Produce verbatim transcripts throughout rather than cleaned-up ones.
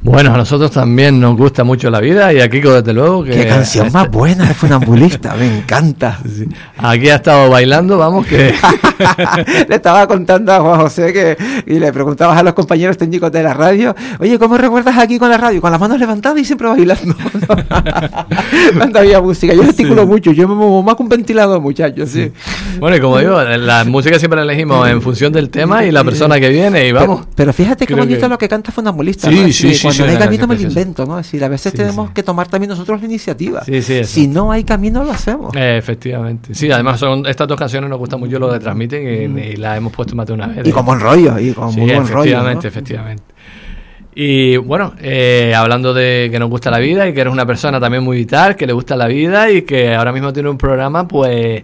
Bueno, a nosotros también nos gusta mucho la vida y a Kiko desde luego que... ¡Qué canción este... más buena de Funambulista! Me encanta. Sí. Aquí ha estado bailando, vamos que... Le estaba contando a Juan José que y le preguntabas a los compañeros técnicos de la radio, oye, ¿cómo recuerdas aquí con la radio? Con las manos levantadas y siempre bailando. Cuando había música. Yo gesticulo sí. mucho, yo me muevo más que un ventilador, muchachos. Sí. Bueno, y como digo, la música siempre la elegimos en función del tema y la persona que viene y vamos. Pero, pero fíjate qué bonito que... lo que canta Funambulista. Sí, ¿no? sí, sí. sí Cuando sí, no hay camino me lo invento, ¿no? Es decir, a veces sí, tenemos sí. que tomar también nosotros la iniciativa. Sí, sí, eso. Si no hay camino, lo hacemos. Eh, efectivamente. Sí, además son estas dos canciones nos gusta mucho lo que transmiten y, mm. y las hemos puesto más de una vez. Y con buen rollo, y con sí, muy buen rollo. Efectivamente, ¿no? efectivamente. Y bueno, eh, hablando de que nos gusta la vida y que eres una persona también muy vital, que le gusta la vida y que ahora mismo tiene un programa pues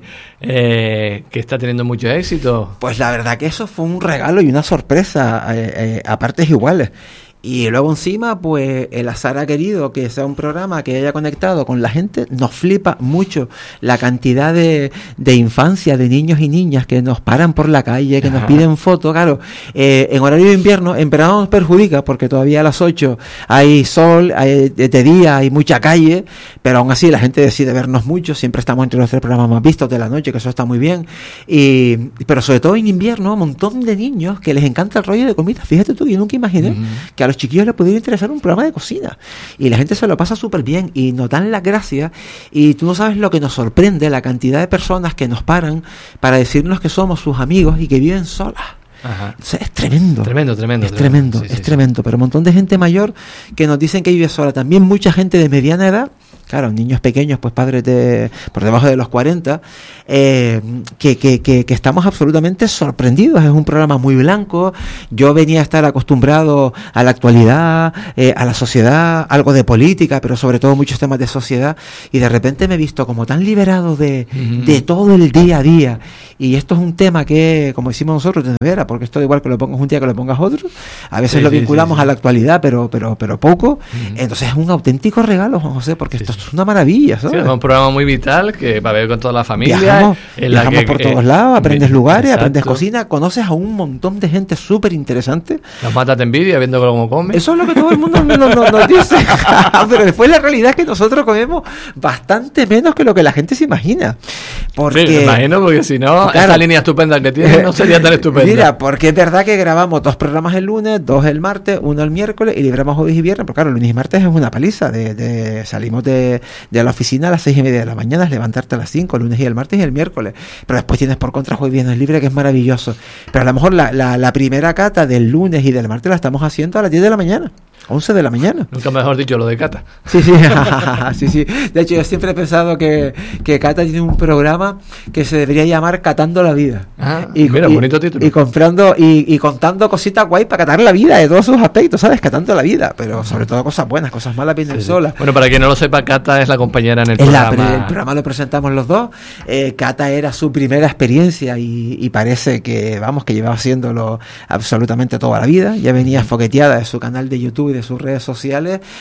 eh, que está teniendo mucho éxito. Pues la verdad que eso fue un regalo y una sorpresa eh, eh, a partes iguales. Y luego encima, pues el azar ha querido que sea un programa que haya conectado con la gente. Nos flipa mucho la cantidad de, de infancia, de niños y niñas que nos paran por la calle, que Ajá. nos piden fotos. Claro, eh, en horario de invierno, en verano nos perjudica porque todavía a las ocho hay sol, hay, de día hay mucha calle, pero aún así la gente decide vernos mucho. Siempre estamos entre los tres programas más vistos de la noche, que eso está muy bien. Y, pero sobre todo en invierno, un montón de niños que les encanta el rollo de comida. Fíjate tú, yo nunca imaginé uh-huh. que a los chiquillos les pudiera interesar un programa de cocina y la gente se lo pasa súper bien y nos dan las gracias y tú no sabes lo que nos sorprende, la cantidad de personas que nos paran para decirnos que somos sus amigos y que viven solas. Ajá. O sea, es tremendo. Tremendo, tremendo. Es tremendo, sí, sí, es sí. tremendo. Pero un montón de gente mayor que nos dicen que vive sola. También mucha gente de mediana edad, claro, niños pequeños, pues padres de por debajo de los cuarenta, eh, que, que, que, que estamos absolutamente sorprendidos. Es un programa muy blanco. Yo venía a estar acostumbrado a la actualidad, eh, a la sociedad, algo de política, pero sobre todo muchos temas de sociedad, y de repente me he visto como tan liberado de, uh-huh. de todo el día a día. Y esto es un tema que, como decimos nosotros, de nevera, porque esto da igual que lo pongas un día que lo pongas otro. A veces sí, lo vinculamos sí, sí, sí. a la actualidad, pero pero pero poco. Uh-huh. Entonces es un auténtico regalo, Juan José, porque sí, esto sí. es una maravilla, ¿sabes? Sí, es un programa muy vital que va a ver con toda la familia. Viajamos, en viajamos la que, por que, todos lados, aprendes eh, lugares, exacto. aprendes cocina, conoces a un montón de gente súper interesante. Nos matas de envidia viendo cómo comes. Eso es lo que todo el mundo nos, nos, nos dice. Pero después la realidad es que nosotros comemos bastante menos que lo que la gente se imagina. Porque, sí, me imagino, porque si no, claro, esta línea estupenda que tiene no sería tan estupenda. Mira, porque es verdad que grabamos dos programas el lunes, dos el martes, uno el miércoles y libramos jueves y viernes. Porque claro, lunes y martes es una paliza. De, de salimos de, de la oficina a las seis y media de la mañana, es levantarte a las cinco, el lunes y el martes y el miércoles. Pero después tienes por contra jueves y viernes libre, que es maravilloso. Pero a lo mejor la, la, la primera cata del lunes y del martes la estamos haciendo a las diez de la mañana. once de la mañana. Nunca mejor dicho lo de Cata. Sí, sí, sí, sí. De hecho, yo siempre he pensado que, que Cata tiene un programa que se debería llamar Catando la Vida. Ah, y, mira, y, bonito título. Y comprando y, y contando cositas guay para catar la vida de todos sus aspectos, ¿sabes? Catando la vida, pero sobre todo cosas buenas, cosas malas vienen sí, solas. Sí. Bueno, para quien no lo sepa, Cata es la compañera en el es programa. La, el programa lo presentamos los dos. Eh, Cata era su primera experiencia y, y parece que, vamos, que llevaba haciéndolo absolutamente toda la vida. Ya venía fogueteada de su canal de YouTube y de sus redes sociales.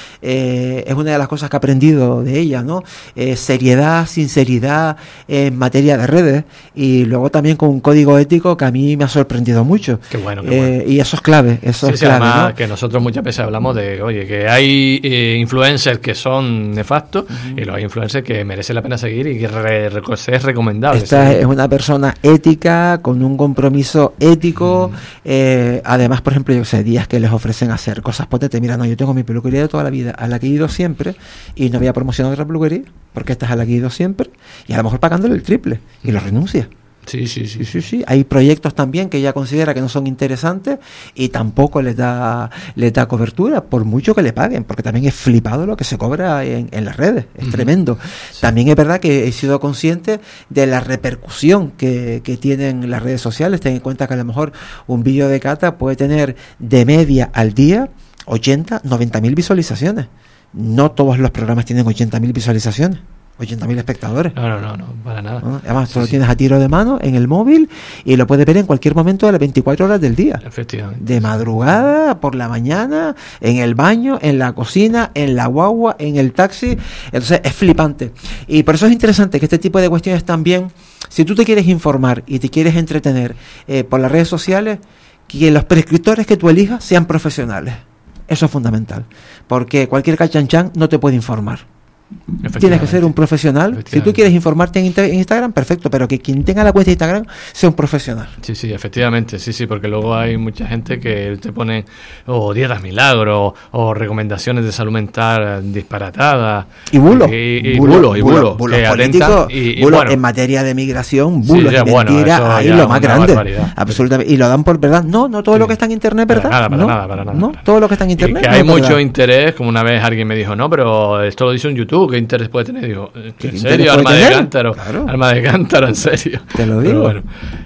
Eh, es una de las cosas que he aprendido de ella, ¿no? Eh, seriedad, sinceridad en materia de redes y luego también con un código ético que a mí me ha sorprendido mucho. Qué bueno, qué eh, bueno. Y eso es clave, eso sí, es sí, clave, además, ¿no? Que nosotros muchas veces hablamos de, oye, que hay eh, influencers que son nefastos uh-huh. y los hay influencers que merece la pena seguir y que re, re, es recomendable. Esta ¿sí? es una persona ética, con un compromiso ético, uh-huh. eh, además, por ejemplo, yo sé, días que les ofrecen hacer cosas potentes. Mira, no, yo tengo mi peluquería de toda la vida, a la que he ido siempre, y no voy a promocionar otra peluquería, porque esta es a la que he ido siempre, y a lo mejor pagándole el triple, y lo renuncia. Sí, sí, sí, sí, sí, sí. Hay proyectos también que ella considera que no son interesantes y tampoco les da les da cobertura, por mucho que le paguen, porque también es flipado lo que se cobra en, en las redes, es uh-huh. tremendo. Sí. También es verdad que he sido consciente de la repercusión que, que tienen las redes sociales. Ten en cuenta que a lo mejor un vídeo de Cata puede tener de media al día ochenta, noventa mil visualizaciones. No todos los programas tienen ochenta mil visualizaciones, ochenta mil espectadores. No, no, no, no, para nada. ¿No? Además, sí, tú lo sí. tienes a tiro de mano en el móvil y lo puedes ver en cualquier momento de las veinticuatro horas del día. Efectivamente. De madrugada, por la mañana, en el baño, en la cocina, en la guagua, en el taxi. Entonces, es flipante. Y por eso es interesante que este tipo de cuestiones también, si tú te quieres informar y te quieres entretener eh, por las redes sociales, que los prescriptores que tú elijas sean profesionales. Eso es fundamental, porque cualquier cachanchan no te puede informar. Tienes que ser un profesional. Si tú quieres informarte en, en Instagram, perfecto, pero que quien tenga la cuenta de Instagram sea un profesional. Sí, sí, efectivamente, sí, sí, porque luego hay mucha gente que te pone o oh, dietas milagros o oh, recomendaciones de salud mental disparatadas. Y bulo. Y, y, y bulo, bulo, y bulo. Bulo político, y, y, bulo bueno, en materia de migración, bulo sí, de mentira, bueno, ahí es lo más grande. Absolutamente. Y lo dan por verdad. No, no todo sí. lo que está en Internet es verdad. Para nada, para no, nada, para nada. No, todo lo que está en Internet. Y que no hay mucho verdad. interés, como una vez alguien me dijo, no, pero esto lo dice en YouTube. ¿Qué interés puede tener? Digo, ¿en serio? Arma de cántaro. Claro. Arma de cántaro, en serio. Te lo digo. Pero bueno.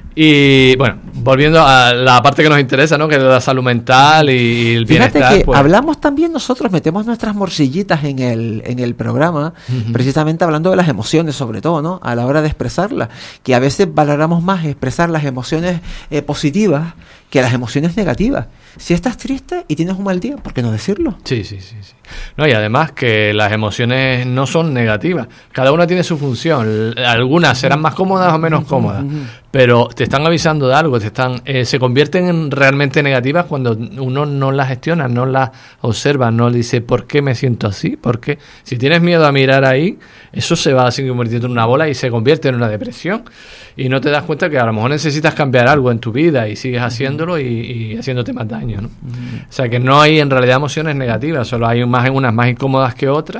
Y bueno, volviendo a la parte que nos interesa, ¿no? Que es la salud mental y el Fíjate bienestar. Que pues... hablamos también nosotros, metemos nuestras morcillitas en el, en el programa, uh-huh. precisamente hablando de las emociones, sobre todo, ¿no? A la hora de expresarlas, que a veces valoramos más expresar las emociones eh, positivas que las emociones negativas. Si estás triste y tienes un mal día, ¿por qué no decirlo? Sí, sí, sí, sí. No, y además que las emociones no son negativas. Cada una tiene su función. Algunas serán más cómodas o menos cómodas, uh-huh. pero te están avisando de algo, te están eh, se convierten en realmente negativas cuando uno no las gestiona, no las observa, no le dice ¿por qué me siento así? ¿Por qué? Si tienes miedo a mirar ahí, eso se va así convirtiendo en una bola y se convierte en una depresión. Y no te das cuenta que a lo mejor necesitas cambiar algo en tu vida y sigues haciéndolo y, y haciéndote más daño, ¿no? Uh-huh. O sea que no hay en realidad emociones negativas, solo hay más unas más incómodas que otras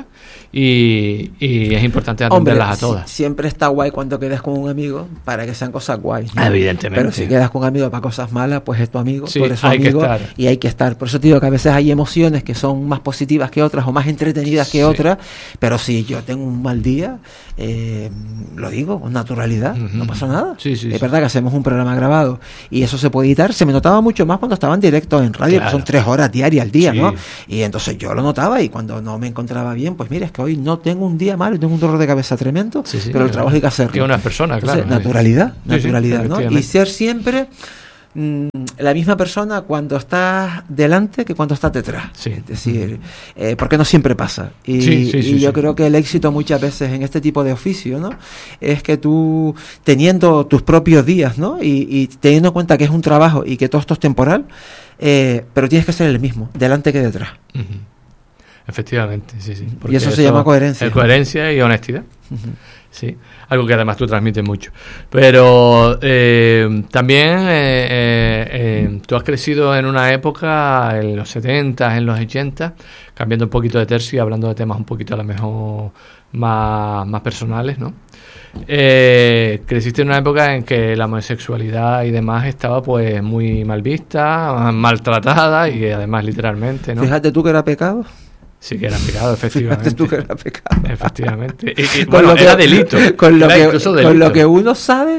y, y es importante atenderlas Hombre, a todas. Siempre está guay cuando quedas con un amigo para que sean cosas guay, ¿no? Evidentemente. Pero si quedas con un amigo para cosas malas, pues es tu amigo, sí, tú eres su hay amigo que estar. Y hay que estar. Por eso te digo que a veces hay emociones que son más positivas que otras o más entretenidas que sí. otras, pero si yo tengo un mal día, eh, lo digo con naturalidad, uh-huh. no pasa nada. Sí, sí, es sí. verdad que hacemos un programa grabado y eso se puede editar. Se me notaba mucho más cuando estaba en directo en radio, claro. que son tres horas diarias al día, sí. ¿no? Y entonces yo lo notaba y cuando no me encontraba bien, pues mira, es que hoy no tengo un día malo, tengo un dolor de cabeza tremendo, sí, sí, pero el trabajo hay que hacerlo. Que una persona, claro. Entonces, naturalidad, sí, naturalidad, sí, ¿no? Y ser siempre mmm, la misma persona cuando estás delante que cuando estás detrás. Sí. Es decir, eh, porque no siempre pasa. Y, sí, sí, y sí, yo sí. creo que el éxito muchas veces en este tipo de oficio, ¿no? Es que tú, teniendo tus propios días, ¿no? Y, y teniendo en cuenta que es un trabajo y que todo esto es temporal, eh, pero tienes que ser el mismo, delante que detrás. Uh-huh. Efectivamente, sí, sí. Y eso se eso llama coherencia. Es coherencia y honestidad. Uh-huh. Sí, algo que además tú transmites mucho. Pero eh, también eh, eh, eh, tú has crecido en una época, en los setenta, en los ochenta, cambiando un poquito de tercio y hablando de temas un poquito a lo mejor más, más personales, ¿no? Eh, creciste en una época en que la homosexualidad y demás estaba pues muy mal vista, maltratada y además literalmente, ¿no? Fíjate tú que era pecado. Sí que era pecado, efectivamente. Tú que era pecado. Efectivamente. Y, y, bueno, lo que, era delito. Con lo, era que, incluso delito. Con lo que uno sabe,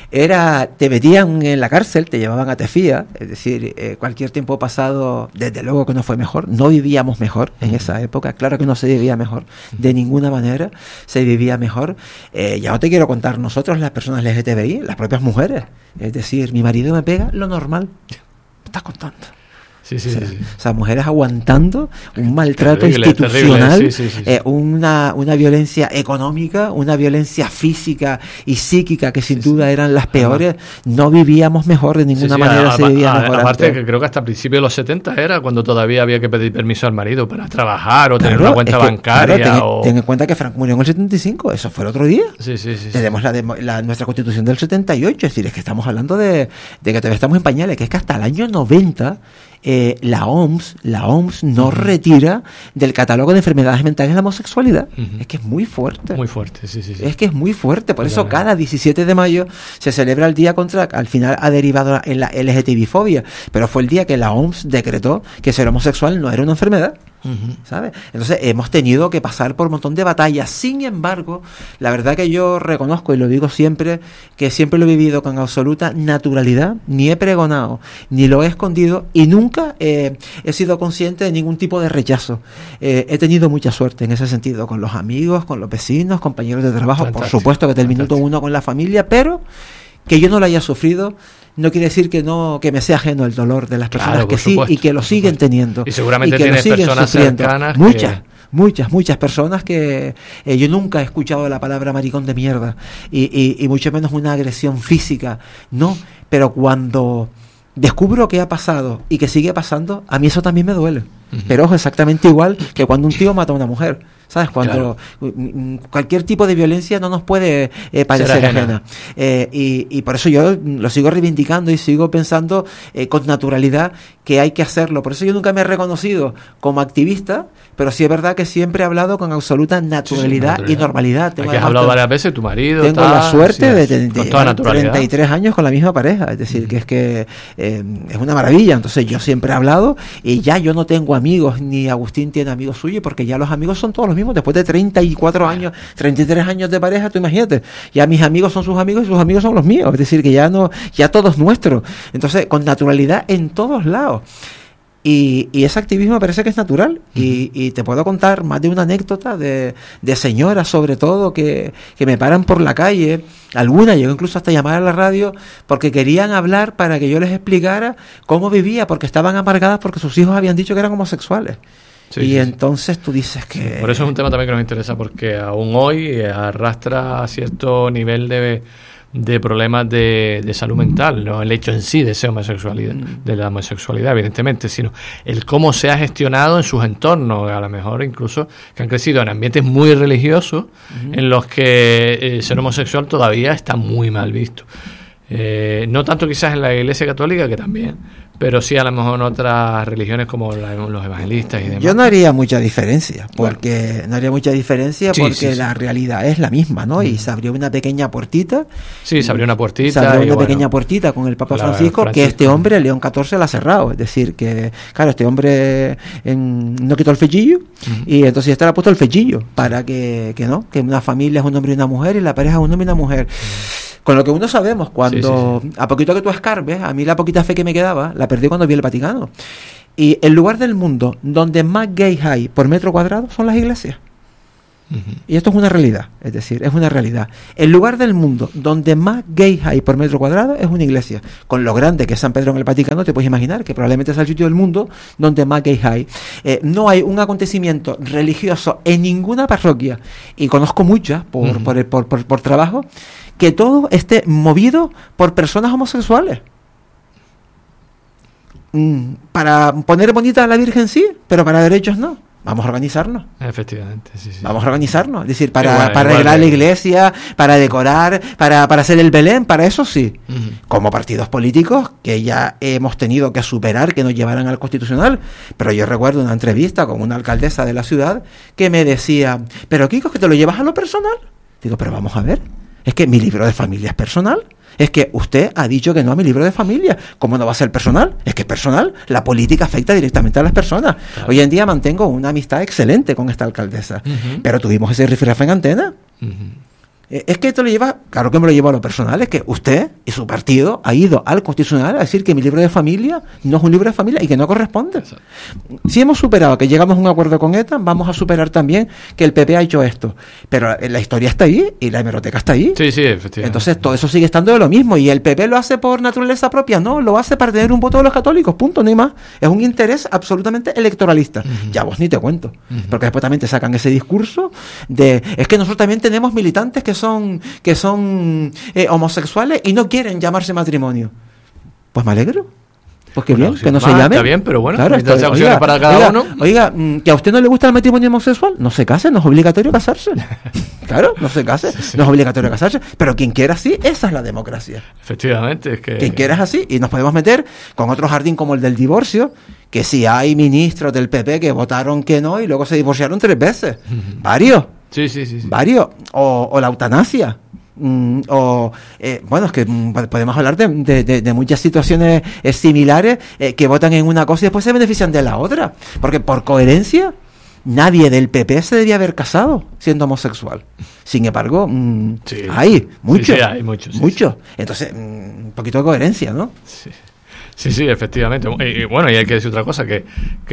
era te metían en la cárcel, te llevaban a Tefía, es decir, eh, cualquier tiempo pasado, desde luego que no fue mejor, no vivíamos mejor en esa época, claro que no se vivía mejor, de ninguna manera se vivía mejor. Eh, ya no te quiero contar nosotros, las personas L G T B I, las propias mujeres, es decir, mi marido me pega, lo normal, me estás contando. Sí, sí, o, sea, sí, sí. o sea, mujeres aguantando un maltrato terrible, institucional, terrible. Sí, sí, sí, sí. Eh, una, una violencia económica, una violencia física y psíquica que sin sí, duda sí. eran las peores. No vivíamos mejor, de ninguna sí, sí, manera a, se vivía a, mejor. Aparte, que creo que hasta principios de los setenta era cuando todavía había que pedir permiso al marido para trabajar o tener claro, una cuenta es que, bancaria. Claro, ten, o... ten en cuenta que Franco murió en el setenta y cinco, eso fue el otro día. Sí, sí, sí. Tenemos sí. La, de, la nuestra constitución del setenta y ocho, es decir, es que estamos hablando de, de que todavía estamos en pañales, que es que hasta el año noventa. Eh, la O M S la O M S no uh-huh. retira del catálogo de enfermedades mentales la homosexualidad. Uh-huh. Es que es muy fuerte. Muy fuerte, sí, sí, sí. Es que es muy fuerte. Por eso cada diecisiete de mayo se celebra el día contra, al final ha derivado en la L G T B I fobia, pero fue el día que la O M S decretó que ser homosexual no era una enfermedad. Uh-huh. ¿Sabes? Entonces hemos tenido que pasar por un montón de batallas. Sin embargo, la verdad que yo reconozco y lo digo siempre, que siempre lo he vivido con absoluta naturalidad, ni he pregonado, ni lo he escondido y nunca eh, he sido consciente de ningún tipo de rechazo. Eh, he tenido mucha suerte en ese sentido, con los amigos, con los vecinos, compañeros de trabajo, fantástico, por supuesto que desde el minuto uno con la familia, pero que yo no lo haya sufrido no quiere decir que no que me sea ajeno el dolor de las personas claro, que sí supuesto, y que lo siguen teniendo y seguramente y que tienes lo siguen personas sufriendo. cercanas muchas que... muchas muchas personas que eh, yo nunca he escuchado la palabra maricón de mierda y, y, y mucho menos una agresión física, no, pero cuando descubro que ha pasado y que sigue pasando, a mí eso también me duele. Uh-huh. Pero ojo, exactamente igual que cuando un tío mata a una mujer. ¿Sabes? Cuando claro. cualquier tipo de violencia no nos puede eh, parecer ajena. ajena. Eh, y, y por eso yo lo sigo reivindicando y sigo pensando eh, con naturalidad que hay que hacerlo. Por eso yo nunca me he reconocido como activista, pero sí es verdad que siempre he hablado con absoluta naturalidad, sí, sí, naturalidad. y normalidad. Tengo Aquí has hablado varias veces, tu marido. Tengo tal, la suerte sí, de, de, de llevar treinta y tres años con la misma pareja. Es decir, mm. que es que eh, es una maravilla. Entonces yo siempre he hablado y ya yo no tengo amigos, ni Agustín tiene amigos suyos, porque ya los amigos son todos los mismos. Después de treinta y cuatro años, treinta y tres años de pareja, tú imagínate, ya mis amigos son sus amigos y sus amigos son los míos. Es decir, que ya no, ya todo es nuestro. Entonces, con naturalidad en todos lados. Y, y ese activismo parece que es natural. Uh-huh. Y, y te puedo contar más de una anécdota de, de señoras, sobre todo, que, que me paran por la calle. Algunas llegó incluso hasta llamar a la radio porque querían hablar para que yo les explicara cómo vivía, porque estaban amargadas porque sus hijos habían dicho que eran homosexuales. Sí, y sí, entonces tú dices que... Por eso es un tema también que nos interesa, porque aún hoy arrastra cierto nivel de... de problemas de, de salud mental, no el hecho en sí de ser homosexualidad, mm. de la homosexualidad, evidentemente, sino el cómo se ha gestionado en sus entornos, a lo mejor incluso que han crecido en ambientes muy religiosos, mm. en los que eh, ser homosexual todavía está muy mal visto. Eh, no tanto quizás en la Iglesia Católica, que también, pero sí a lo mejor en otras religiones como la, los evangelistas y demás. Yo no haría mucha diferencia, porque bueno. no haría mucha diferencia sí, porque sí, la sí. realidad es la misma, ¿no? Mm. Y se abrió una pequeña puertita. Sí, se abrió una puertita. Se abrió una y, pequeña bueno, puertita con el Papa Francisco, Francisco, que este hombre, León catorce, la ha cerrado. Es decir, que, claro, este hombre en, no quitó el fechillo, mm. y entonces este le ha puesto el fechillo, para que, que no, que una familia es un hombre y una mujer, y la pareja es un hombre y una mujer. Mm. Con lo que uno sabemos, cuando sí, sí, sí. a poquito que tú escarbes, a mí la poquita fe que me quedaba, la perdí cuando vi el Vaticano. Y el lugar del mundo donde más gays hay por metro cuadrado son las iglesias. Uh-huh. Y esto es una realidad, es decir, es una realidad. El lugar del mundo donde más gays hay por metro cuadrado es una iglesia. Con lo grande que es San Pedro en el Vaticano, te puedes imaginar que probablemente es el sitio del mundo donde más gays hay. Eh, no hay un acontecimiento religioso en ninguna parroquia, y conozco muchas por, uh-huh. por, por, por, por trabajo, que todo esté movido por personas homosexuales. Mm, para poner bonita a la Virgen sí, pero para derechos no. Vamos a organizarnos. Efectivamente, sí, sí. Vamos a organizarnos. Es decir, para, igual, para arreglar la iglesia, para decorar, para, para hacer el Belén, para eso sí. Uh-huh. Como partidos políticos que ya hemos tenido que superar, que nos llevaran al Constitucional. Pero yo recuerdo una entrevista con una alcaldesa de la ciudad que me decía, pero Kiko, que te lo llevas a lo personal. Digo, pero vamos a ver. Es que mi libro de familia es personal. Es que usted ha dicho que no a mi libro de familia. ¿Cómo no va a ser personal? Es que es personal. La política afecta directamente a las personas. Claro. Hoy en día mantengo una amistad excelente con esta alcaldesa. Uh-huh. Pero tuvimos ese rifirrafe en antena. Uh-huh. Es que esto lo lleva, claro que me lo lleva a lo personal, es que usted y su partido ha ido al Constitucional a decir que mi libro de familia no es un libro de familia y que no corresponde. Exacto. Si hemos superado que llegamos a un acuerdo con ETA, vamos a superar también que el P P ha hecho esto. Pero la historia está ahí y la hemeroteca está ahí. Sí, sí, efectivamente. Entonces todo eso sigue estando de lo mismo. ¿Y el P P lo hace por naturaleza propia? No, lo hace para tener un voto de los católicos, punto, no hay más. Es un interés absolutamente electoralista. Uh-huh. Ya vos ni te cuento. Uh-huh. Porque después también te sacan ese discurso de, es que nosotros también tenemos militantes que son que son eh, homosexuales y no quieren llamarse matrimonio. Pues me alegro. Pues qué bueno, bien, sí, que no se llamen. Está bien, pero bueno, claro, esto, oiga, para cada oiga, uno. Oiga, que a usted no le gusta el matrimonio homosexual, no se case, no es obligatorio casarse. Claro, no se case, sí, sí. no es obligatorio casarse, pero quien quiera así, esa es la democracia. Efectivamente, es que... Quien quiera es así, y nos podemos meter con otro jardín como el del divorcio, que si hay ministros del P P que votaron que no y luego se divorciaron tres veces. Uh-huh. Varios. Sí, sí, sí, sí. Varios. O, o la eutanasia. Mm, o eh, bueno, es que mm, podemos hablar de, de, de, de muchas situaciones eh, similares eh, que votan en una cosa y después se benefician de la otra. Porque por coherencia, nadie del P P se debía haber casado siendo homosexual. Sin embargo, mm, sí. hay muchos. Sí, sí, hay muchos. Sí, muchos. Sí. Entonces, mm, un poquito de coherencia, ¿no? Sí. Sí, sí, efectivamente. Y, y bueno, y hay que decir otra cosa, que,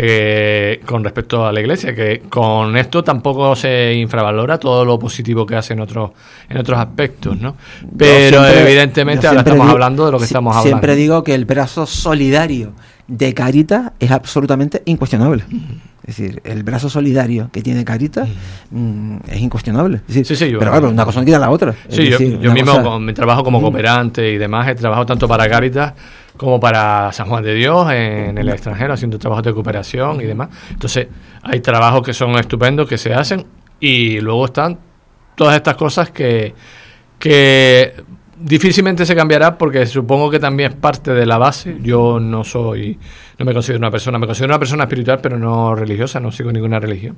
que con respecto a la Iglesia, que con esto tampoco se infravalora todo lo positivo que hace en otros en otros aspectos, ¿no? Pero yo siempre, evidentemente ahora estamos digo, hablando de lo que si, estamos hablando. Siempre digo que el brazo solidario de Caritas es absolutamente incuestionable. Es decir, el brazo solidario que tiene Caritas mm, es incuestionable. Es decir, sí, sí, yo, pero claro, una cosa no quita la otra. Sí, es decir, yo, yo mismo cosa... con mi trabajo como cooperante y demás, he trabajado tanto para Caritas como para San Juan de Dios en el extranjero, haciendo trabajos de cooperación y demás. Entonces, hay trabajos que son estupendos que se hacen y luego están todas estas cosas que, que difícilmente se cambiará porque supongo que también es parte de la base. Yo no soy, no me considero una persona, me considero una persona espiritual pero no religiosa, no sigo ninguna religión.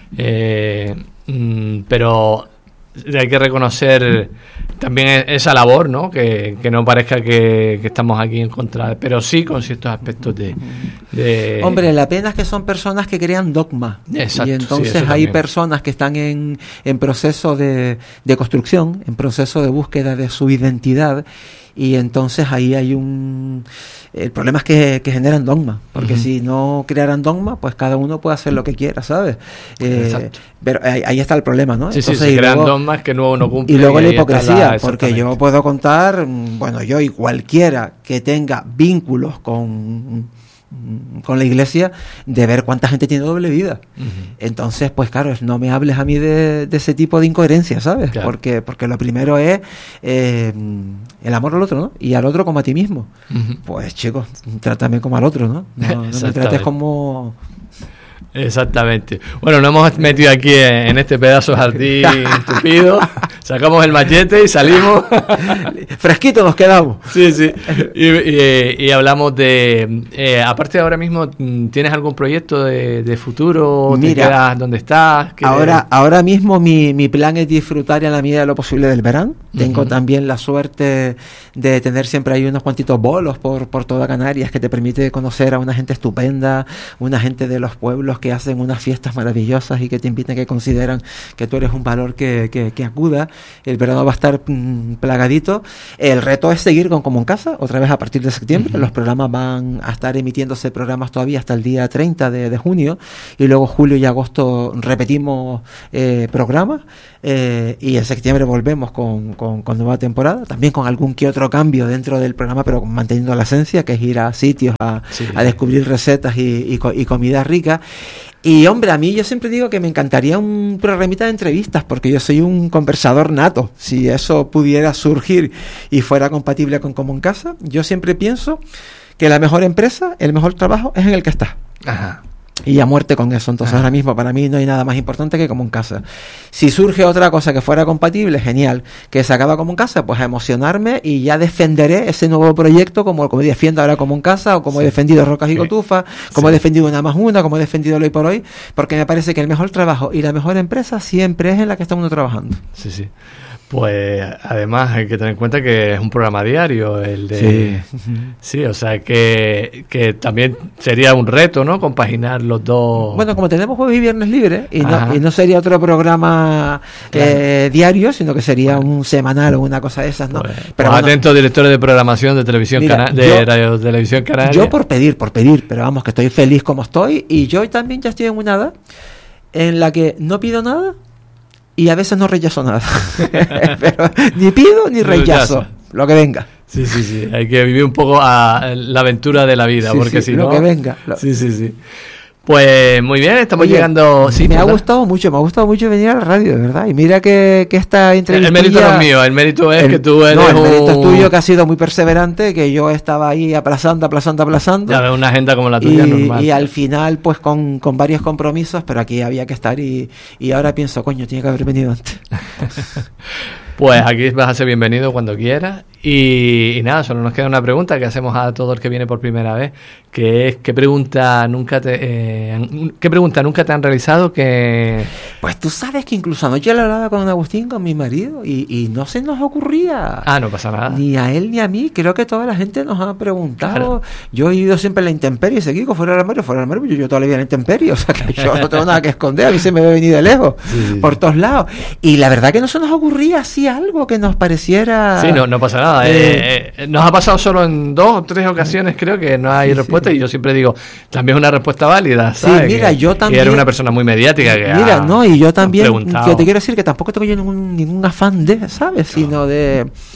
Eh, mm, pero hay que reconocer también esa labor, ¿no? Que, que no parezca que, que estamos aquí en contra, pero sí con ciertos aspectos de, de... Hombre, la pena es que son personas que crean dogma. Exacto, y entonces sí, hay también. personas que están en, en proceso de, de construcción, en proceso de búsqueda de su identidad, y entonces ahí hay un... El problema es que, que generan dogma, porque uh-huh. si no crearan dogma, pues cada uno puede hacer lo que quiera, ¿sabes? Eh, pero ahí, ahí está el problema, ¿no? Sí, entonces, sí, se y crean luego, dogmas que luego no cumplen. Y luego y la ahí hipocresía, la, porque yo puedo contar, bueno, yo y cualquiera que tenga vínculos con... con la iglesia, de ver cuánta gente tiene doble vida. Uh-huh. Entonces, pues claro, no me hables a mí de, de ese tipo de incoherencia, ¿sabes? Claro. Porque, porque lo primero es eh, el amor al otro, ¿no? Y al otro como a ti mismo. Uh-huh. Pues chicos, trátame como al otro, ¿no? No, no me trates como... Exactamente. Bueno, nos hemos metido aquí en, en este pedazo de jardín tupido, sacamos el machete y salimos. Fresquito nos quedamos. Sí, sí. Y, y, y hablamos de... Eh, aparte ahora mismo, ¿tienes algún proyecto de, de futuro? ¿Te Mira, quedas donde estás? Ahora, ahora mismo mi, mi plan es disfrutar en la medida de lo posible del verano. Uh-huh. Tengo también la suerte de tener siempre ahí unos cuantitos bolos por, por toda Canarias que te permite conocer a una gente estupenda, una gente de los pueblos que hacen unas fiestas maravillosas y que te invitan, que consideran que tú eres un valor que, que, que acuda. El verano va a estar mmm, plagadito. El reto es seguir con Como en Casa, otra vez a partir de septiembre. Uh-huh. Los programas van a estar emitiéndose programas todavía hasta el día treinta de, de junio, y luego julio y agosto repetimos eh, programas, eh, y en septiembre volvemos con, con, con nueva temporada, también con algún que otro cambio dentro del programa, pero manteniendo la esencia, que es ir a sitios a, sí, a descubrir recetas y, y, y comida rica. Y hombre, a mí yo siempre digo que me encantaría un programita de entrevistas, porque yo soy un conversador nato. Si eso pudiera surgir y fuera compatible con Como en Casa, yo siempre pienso que la mejor empresa, el mejor trabajo es en el que estás. Ajá. Y a muerte con eso. Entonces, ahora mismo para mí no hay nada más importante que Como en Casa. Si surge otra cosa que fuera compatible, genial. Que se acaba Como en Casa, pues a emocionarme y ya defenderé ese nuevo proyecto como, como defiendo ahora Como en Casa, o como sí. he defendido Rocas y Cotufas, como sí. he defendido Una más Una, como he defendido Hoy por Hoy, porque me parece que el mejor trabajo y la mejor empresa siempre es en la que está uno trabajando. Sí, sí. Pues además hay que tener en cuenta que es un programa diario el de sí, sí o sea que, que también sería un reto, ¿no? Compaginar los dos. Bueno, como tenemos jueves y viernes libres y no, y no sería otro programa claro. eh, diario, sino que sería bueno. un semanal o una cosa de esas, ¿no? Pues, pero pues bueno, atentos directores de programación de televisión mira, cana- de yo, radio televisión canaria. Yo por pedir, por pedir, pero vamos, que estoy feliz como estoy, y yo también ya estoy en una edad en la que no pido nada. Y a veces no rechazo nada. Pero ni pido ni rechazo. Rechazo. Lo que venga. Sí, sí, sí. Hay que vivir un poco a la aventura de la vida. Sí, porque sí, si lo no. que venga. Lo... Sí, sí, sí. Pues muy bien, estamos Oye, llegando. Sí, me ¿verdad? ha gustado mucho, me ha gustado mucho venir a la radio, de verdad. Y mira que, que esta entrevista. El mérito no es mío, el mérito es el, que tú eres. No, el mérito un... es tuyo, que has sido muy perseverante, que yo estaba ahí aplazando, aplazando, aplazando. Ya ves, una agenda como la tuya y, normal. Y al final, pues con, con varios compromisos, pero aquí había que estar. Y, y ahora pienso, coño, tiene que haber venido antes. Pues aquí vas a ser bienvenido cuando quieras. Y, y nada, solo nos queda una pregunta que hacemos a todo el que viene por primera vez, que es ¿qué pregunta nunca te eh, qué pregunta nunca te han realizado? Que pues tú sabes que incluso anoche lo hablaba con Agustín, con mi marido, y, y no se nos ocurría. Ah, no pasa nada. Ni a él ni a mí. Creo que toda la gente nos ha preguntado. Claro. Yo he ido siempre en la intemperie, seguí con fuera del armario, fuera del armario, yo, yo toda la vida en la intemperie, o sea que yo no tengo nada que esconder, a mí se me ve venir de lejos, sí, sí, por todos lados. Y la verdad que no se nos ocurría así algo que nos pareciera. Sí, no, no pasa nada. Eh, eh, nos ha pasado solo en dos o tres ocasiones, creo que no hay sí, respuesta, sí. Y yo siempre digo, también es una respuesta válida, ¿sabes? Sí, mira, que, yo también. Y eres una persona muy mediática. Que mira, ha, no, y yo también, yo te quiero decir que tampoco tengo yo ningún, ningún afán de, ¿sabes? Claro. Sino de.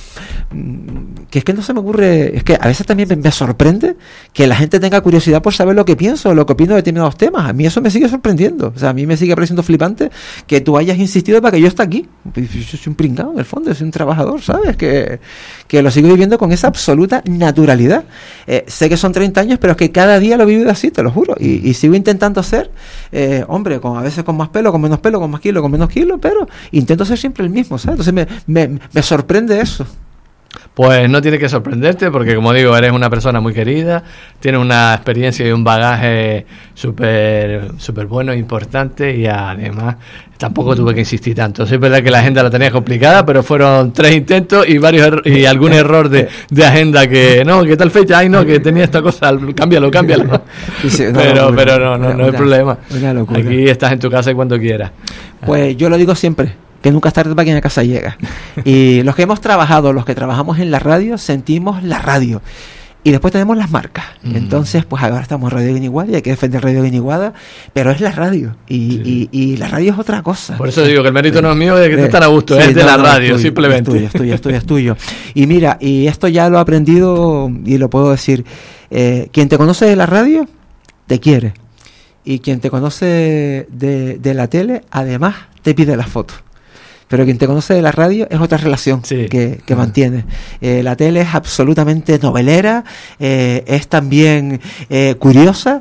que es que no se me ocurre, es que a veces también me, me sorprende que la gente tenga curiosidad por saber lo que pienso, lo que opino de determinados temas. A mí eso me sigue sorprendiendo, o sea, a mí me sigue pareciendo flipante que tú hayas insistido para que yo esté aquí. Yo soy un pringado, en el fondo, soy un trabajador, ¿sabes? Que, que lo sigo viviendo con esa absoluta naturalidad. Eh, sé que son treinta años, pero es que cada día lo he vivido así, te lo juro, y, y sigo intentando ser, eh, hombre, con, a veces con más pelo, con menos pelo, con más kilo, con menos kilo, pero intento ser siempre el mismo, ¿sabes? Entonces me, me, me sorprende eso. Pues no tiene que sorprenderte porque, como digo, eres una persona muy querida, tienes una experiencia y un bagaje súper súper bueno e importante, y además tampoco tuve que insistir tanto. Sí, es verdad que la agenda la tenía complicada, pero fueron tres intentos y varios erro- y algún error de, de agenda que, no, que tal fecha, ay no, que tenía esta cosa, cámbialo, cámbialo. Sí, sí, no, pero locura, pero no, no, no hay una, problema. Una locura. Aquí estás en tu casa y cuando quieras. Pues yo lo digo siempre, que nunca es tarde para quien a casa llega. Y los que hemos trabajado, los que trabajamos en la radio, sentimos la radio. Y después tenemos las marcas. Mm. Entonces, pues ahora estamos en Radio Guiniguada y hay que defender Radio Guiniguada, pero es la radio. Y, sí. y, y la radio es otra cosa. Por eso digo que el mérito no es mío, de que te están a gusto, sí, es de no, la radio, no, es tuyo, simplemente. Es tuyo, es tuyo, es tuyo, es tuyo. Y mira, y esto ya lo he aprendido y lo puedo decir. Eh, quien te conoce de la radio, te quiere. Y quien te conoce de, de la tele, además, te pide las fotos. Pero quien te conoce de la radio es otra relación sí. que, que uh-huh. mantiene. Eh, la tele es absolutamente novelera, eh, es también eh, curiosa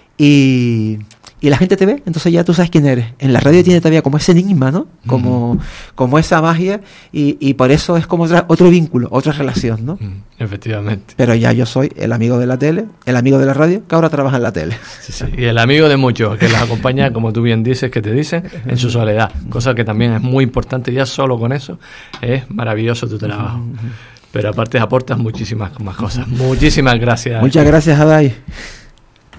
y, y la gente te ve, entonces ya tú sabes quién eres. En la radio tiene todavía como ese enigma, ¿no? Como, uh-huh. como esa magia y, y por eso es como otra, otro vínculo, otra relación, ¿no? Uh-huh. Efectivamente. Pero ya yo soy el amigo de la tele, el amigo de la radio, que ahora trabaja en la tele. Sí, sí. Y el amigo de muchos, que los acompaña, como tú bien dices, que te dicen, en su soledad. Cosa que también es muy importante, ya solo con eso es maravilloso tu trabajo. Uh-huh. Pero aparte aportas muchísimas más cosas. Muchísimas gracias. Muchas gracias, Adai.